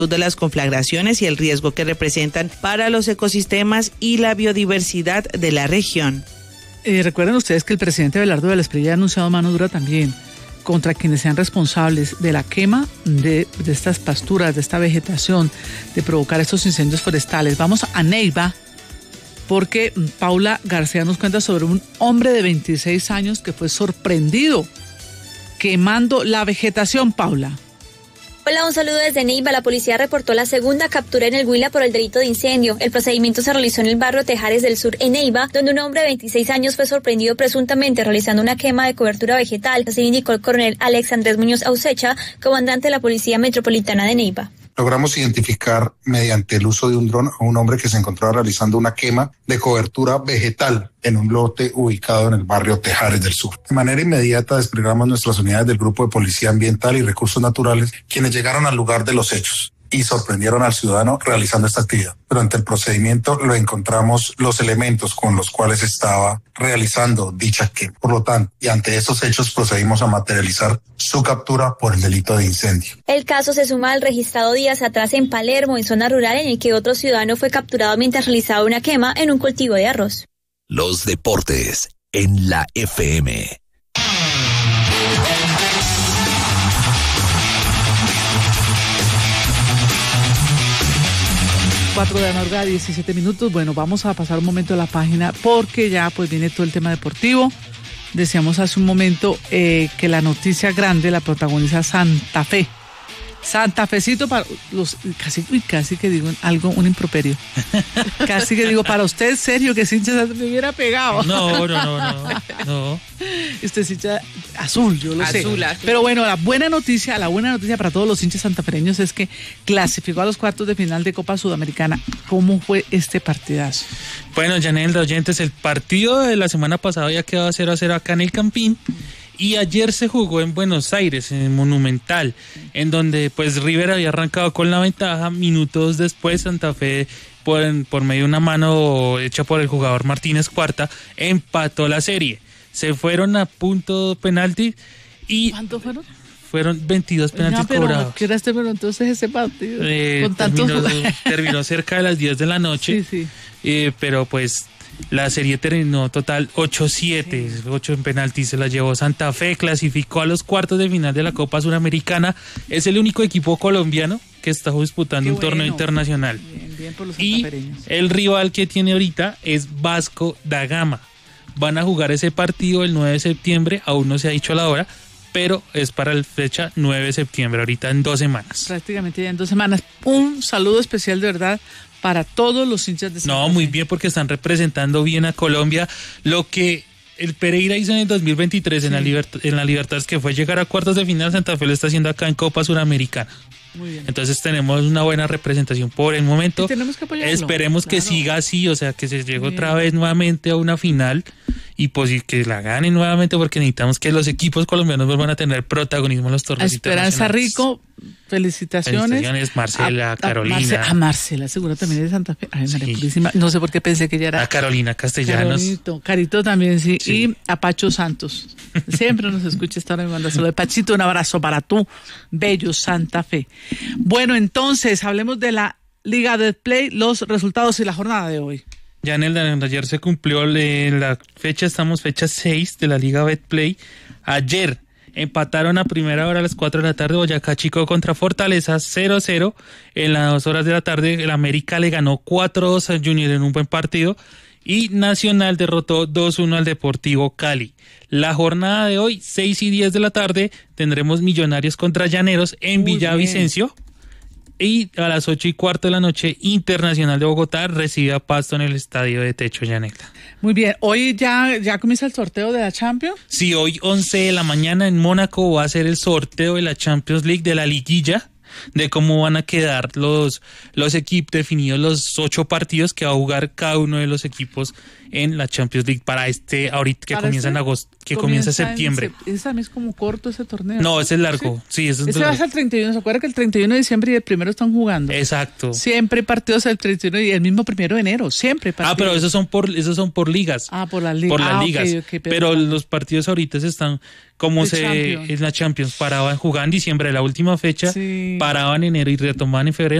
de las conflagraciones y el riesgo que representan para los ecosistemas y la biodiversidad de la región. Recuerden ustedes que el presidente Abelardo de la Espriella ha anunciado mano dura también contra quienes sean responsables de la quema de estas pasturas, de esta vegetación, de provocar estos incendios forestales. Vamos a Neiva, porque Paula García nos cuenta sobre un hombre de 26 años que fue sorprendido quemando la vegetación, Paula. Hola, un saludo desde Neiva. La policía reportó la segunda captura en el Huila por el delito de incendio. El procedimiento se realizó en el barrio Tejares del Sur, en Neiva, donde un hombre de 26 años fue sorprendido presuntamente realizando una quema de cobertura vegetal. Así indicó el coronel Alex Andrés Muñoz Ausecha, comandante de la Policía Metropolitana de Neiva. Logramos identificar mediante el uso de un dron a un hombre que se encontraba realizando una quema de cobertura vegetal en un lote ubicado en el barrio Tejares del Sur. De manera inmediata desplegamos nuestras unidades del Grupo de Policía Ambiental y Recursos Naturales, quienes llegaron al lugar de los hechos y sorprendieron al ciudadano realizando esta actividad. Durante el procedimiento lo encontramos los elementos con los cuales estaba realizando dicha quema. Por lo tanto, y ante estos hechos procedimos a materializar su captura por el delito de incendio. El caso se suma al registrado días atrás en Palermo, en zona rural, en el que otro ciudadano fue capturado mientras realizaba una quema en un cultivo de arroz. Los deportes en la FM. 4 de la madrugada, 17 minutos. Bueno, vamos a pasar un momento a la página porque ya pues viene todo el tema deportivo. Decíamos hace un momento que la noticia grande la protagoniza Santa Fe. Santa Fecito para los casi que digo algo, un improperio. Casi que digo, para usted, serio, que hincha me hubiera pegado. No. Usted es hincha azul, yo lo sé. Azul. Pero bueno, la buena noticia para todos los hinchas santafereños es que clasificó a los cuartos de final de Copa Sudamericana. ¿Cómo fue este partidazo? Bueno, Yanel, de oyentes, el partido de la semana pasada ya quedó 0-0 acá en el Campín. Y ayer se jugó en Buenos Aires, en el Monumental, en donde pues River había arrancado con la ventaja. Minutos después, Santa Fe, por medio de una mano hecha por el jugador Martínez Cuarta, empató la serie. Se fueron a punto penalti y... ¿Cuántos fueron? Fueron 22 penaltis cobrados. ¿Qué era pero entonces ese partido? Terminó cerca de las 10 de la noche. Sí. Pero pues... La serie terminó total 8-7, 8 en penaltis se la llevó Santa Fe, clasificó a los cuartos de final de la Copa Suramericana, es el único equipo colombiano que está disputando torneo internacional. Bien por los y el rival que tiene ahorita es Vasco da Gama. Van a jugar ese partido el 9 de septiembre, aún no se ha dicho la hora, pero es para la fecha 9 de septiembre, ahorita en 2 semanas. Prácticamente ya en 2 semanas. Un saludo especial de verdad para todos los hinchas de Santa Fe. No, muy bien, porque están representando bien a Colombia. Lo que el Pereira hizo en el 2023 en la Libertadores, que fue llegar a cuartos de final, Santa Fe lo está haciendo acá en Copa Suramericana. Muy bien. Entonces tenemos una buena representación por el momento. Y tenemos que apoyarlo. Esperemos que siga así, o sea, que se llegue otra vez nuevamente a una final y pues y que la ganen nuevamente, porque necesitamos que los equipos colombianos vuelvan a tener protagonismo en los torneos internacionales. Esperanza Rico, felicitaciones. Marcela, Carolina. A Marcela, seguro también es de Santa Fe. Ay, María Purísima. No sé por qué pensé que ella era. A Carolina Castellanos. Carito también, sí. Y a Pacho Santos. Siempre nos escucha esta hora, me manda saludos. Pachito, un abrazo para tú, bello Santa Fe. Bueno, entonces, hablemos de la Liga Betplay, los resultados y la jornada de hoy. Ya en el de ayer se cumplió la fecha, estamos fecha 6 de la Liga Betplay. Ayer empataron a primera hora a las 4 de la tarde Boyacá Chico contra Fortaleza 0-0. En las 2 horas de la tarde el América le ganó 4-2 al Junior en un buen partido. Y Nacional derrotó 2-1 al Deportivo Cali. La jornada de hoy, 6 y 10 de la tarde, tendremos Millonarios contra Llaneros en Villavicencio. Y a las 8 y cuarto de la noche, Internacional de Bogotá recibe a Pasto en el estadio de Techo Llanela. Muy bien, ¿hoy ya comienza el sorteo de la Champions? Sí, hoy 11 de la mañana en Mónaco va a ser el sorteo de la Champions League, de la liguilla, de cómo van a quedar los equipos definidos, los 8 partidos que va a jugar cada uno de los equipos en la Champions League para ahorita que comienza en agosto, que comienza en septiembre. Ese también es como corto ese torneo. No, ese es largo. Sí, ese va hasta el 31. ¿Se acuerda que el 31 de diciembre y el 1 están jugando? Exacto. Siempre hay partidos el 31 y el mismo 1 de enero. Siempre hay partidos. Pero esos son por ligas. Por las ligas. Por las ligas. Okay, pero los partidos ahorita se están como Champions. es la Champions, paraban, jugaban en diciembre la última fecha, Sí. paraban en enero y retomaban en febrero.